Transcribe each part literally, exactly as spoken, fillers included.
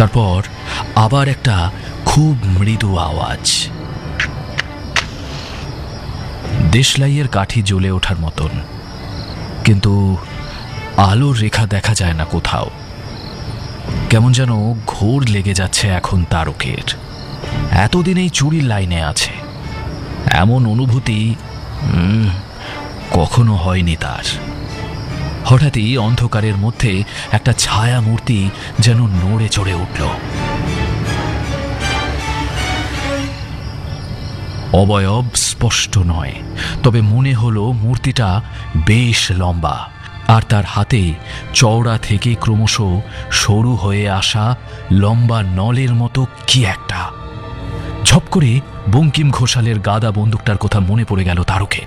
তারপর আবার একটা খুব মৃদু আওয়াজ, দেশলাইয়ের কাঠি জ্বলে ওঠার মতন, কিন্তু আলোর রেখা দেখা যায় না কোথাও। কেমন যেন ঘোর লেগে যাচ্ছে এখন তারকের। এতদিনেই চুরির লাইনে আছে, এমন অনুভূতি কখনো হয়নি তার। হঠাৎই অন্ধকারের মধ্যে একটা ছায়া মূর্তি যেন নড়ে চড়ে উঠল। অবয়ব স্পষ্ট নয়, তবে মনে হলো মূর্তিটা বেশ লম্বা, আর তার হাতে চওড়া থেকে ক্রমশ সরু হয়ে আসা লম্বা নলের মতো কি একটা। ঝপ করে বঙ্কিম ঘোষালের গাদা বন্দুকটার কথা মনে পড়ে গেল তারকের।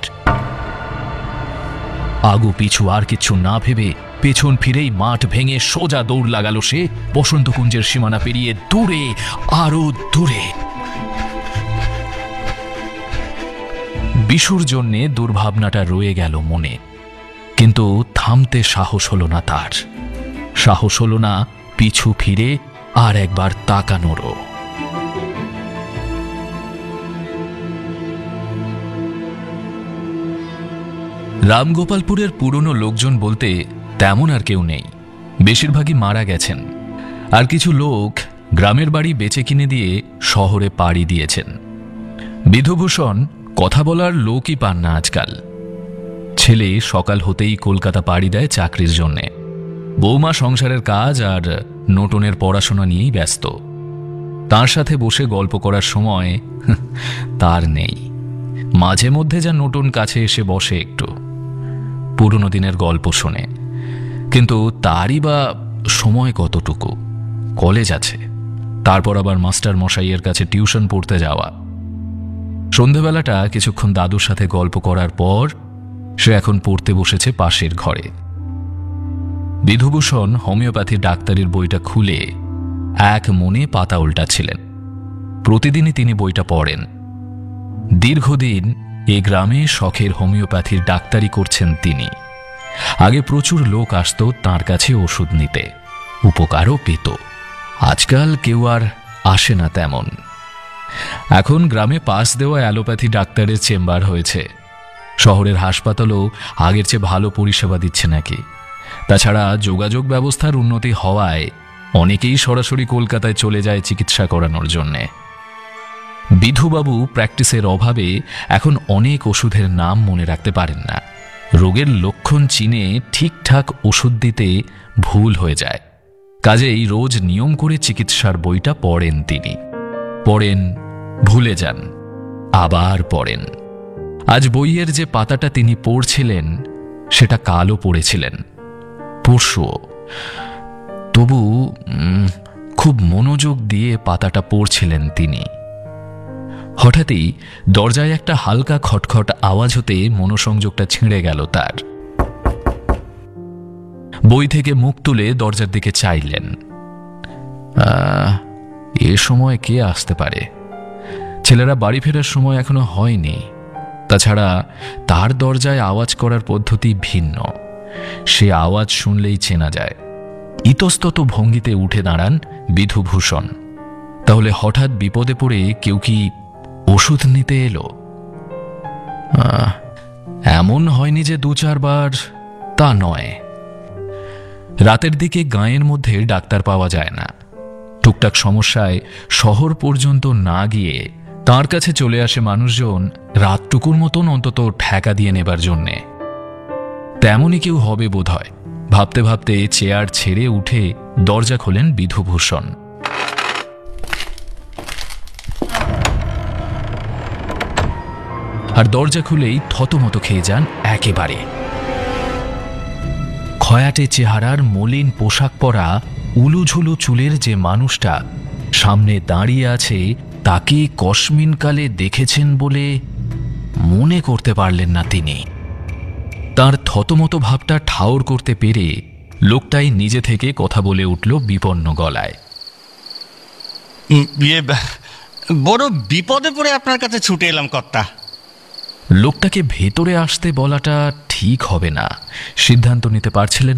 আগু পিছু আর কিছু না ভেবে পেছন ফিরেই মাঠ ভেঙে সোজা দৌড় লাগালো সে, বসন্তকুঞ্জের সীমানা পেরিয়ে দূরে, আরো দূরে। বিশুর জন্যে দুর্ভাবনাটা রয়ে গেল মনে, কিন্তু থামতে সাহস হলো না তার। সাহস হলো না পিছু ফিরে আর একবার তাকানোরও। রামগোপালপুরের পুরনো লোকজন বলতে তেমন আর কেউ নেই, বেশিরভাগই মারা গেছেন। আর কিছু লোক গ্রামের বাড়ি বেচে কিনে দিয়ে শহরে পাড়ি দিয়েছেন। বিধুভূষণ কথা বলার লোকই পান না আজকাল। ছেলে সকাল হতেই কলকাতা পাড়ি দেয় চাকরির জন্যে, বৌমা সংসারের কাজ আর নোটনের পড়াশোনা নিয়েই ব্যস্ত। তার সাথে বসে গল্প করার সময় তার নেই। মাঝে মধ্যে যা নোটন কাছে এসে বসে, একটু পুরনো দিনের গল্প শোনে, কিন্তু তারই বা সময় কতটুকু। কলেজ আছে, তারপর আবার মাস্টার মশাইয়ের কাছে টিউশন পড়তে যাওয়া। সন্ধেবেলাটা কিছুক্ষণ দাদুর সাথে গল্প করার পর সে এখন পড়তে বসেছে পাশের ঘরে। বিধুভূষণ হোমিওপ্যাথি ডাক্তারির বইটা খুলে এক মনে পাতা উল্টাচ্ছিলেন। প্রতিদিনই তিনি বইটা পড়েন। দীর্ঘদিন এ গ্রামে শখের হোমিওপ্যাথির ডাক্তারি করছেন তিনি। আগে প্রচুর লোক আসত তাঁর কাছে ওষুধ নিতে, উপকারও পেত। আজকাল কেউ আর আসে না তেমন। এখন গ্রামে পাস দেওয়া অ্যালোপ্যাথি ডাক্তারের চেম্বার হয়েছে। শহরের হাসপাতালও আগের চেয়ে ভালো পরিষেবা দিচ্ছে নাকি। তাছাড়া যোগাযোগ ব্যবস্থার উন্নতি হওয়ায় অনেকেই সরাসরি কলকাতায় চলে যায় চিকিৎসা করানোর জন্যে। বিধুবাবু প্র্যাকটিসের অভাবে এখন অনেক ওষুধের নাম মনে রাখতে পারেন না। রোগের লক্ষণ চিনে ঠিকঠাক ওষুধ দিতে ভুল হয়ে যায়। কাজেই রোজ নিয়ম করে চিকিৎসার বইটা পড়েন তিনি। পড়েন, ভুলে যান, আবার পড়েন। আজ বইয়ের যে পাতাটা তিনি পড়ছিলেন সেটা কালও পড়েছিলেন, পরশুও। তবু খুব মনোযোগ দিয়ে পাতাটা পড়ছিলেন তিনি। হঠাৎই দরজায় একটা হালকা খটখট আওয়াজ হতে মনোসংযোগটা ছিঁড়ে গেল তার। বই থেকে মুখ তুলে দরজার দিকে চাইলেন। এ সময় কে আসতে পারে? ছেলেরা বাড়ি ফেরার সময় এখনো হয়নি। তাছাড়া তার দরজায় আওয়াজ করার পদ্ধতি ভিন্ন, সে আওয়াজ শুনলেই চেনা যায়। ইতস্তত ভঙ্গিতে উঠে দাঁড়ান বিধুভূষণ। তাহলে হঠাৎ বিপদে পড়ে কেউ কি ওষুধ নিতে এলো? এমন হয়নি যে দু চারবার, তা নয়। রাতের দিকে গাঁয়ের মধ্যে ডাক্তার পাওয়া যায় না। টুকটাক সমস্যায় শহর পর্যন্ত না গিয়ে তার কাছে চলে আসে মানুষজন রাতটুকুর মতন অন্তত ঠেকা দিয়ে নেবার জন্যে। তেমনই কেউ হবে বোধ হয়। ভাবতে ভাবতে চেয়ার ছেড়ে উঠে দরজা খোলেন বিধুভূষণ। আর দরজা খুলেই থতমত খেয়ে যান একেবারে। খয়াটে চেহারার মলিন পোশাক পরা উলুঝুলু চুলের যে মানুষটা সামনে দাঁড়িয়ে আছে তাকে কসমিনকালে দেখেছেন বলে মনে করতে পারলেন না তিনি। তার থতমত ভাবটা ঠাউর করতে পেরে লোকটাই নিজে থেকে কথা বলে উঠল বিপন্ন গলায়। বড় বিপদে পড়ে আপনার কাছে ছুটে এলাম কর্তা। লোকটাকে ভেতরে আসতে বলাটা ঠিক হবে না, সিদ্ধান্ত নিতে পারছিলেন